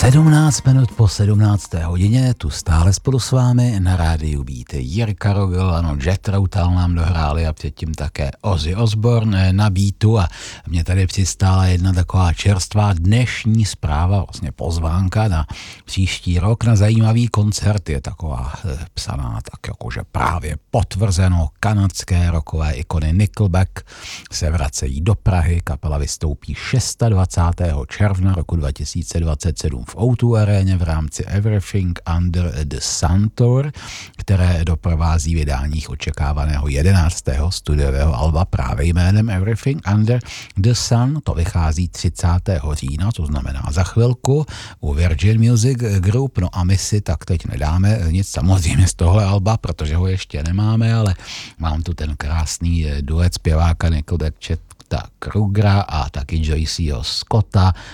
17 minut po 17. hodině, tu stále spolu s vámi na rádiu Beat Jirka Rogl, ano, Jethro Tull nám dohráli a předtím také Ozzy Osbourne na beatu a mě tady přistála jedna taková čerstvá dnešní zpráva, vlastně pozvánka na příští rok na zajímavý koncert, je taková psaná tak jakože právě potvrzeno, kanadské rockové ikony Nickelback se vracejí do Prahy, kapela vystoupí 26. června roku 2027 v O2 aréně v rámci Everything Under the Sun Tour, které doprovází vydání očekávaného 11. studiového alba právě jménem Everything Under the Sun. To vychází 30. října, to znamená za chvilku u Virgin Music Group. No a my si tak teď nedáme nic samozřejmě z tohle alba, protože ho ještě nemáme, ale mám tu ten krásný duet zpěváka Nickelback Cheta Krugera a taky Joyceho Scotta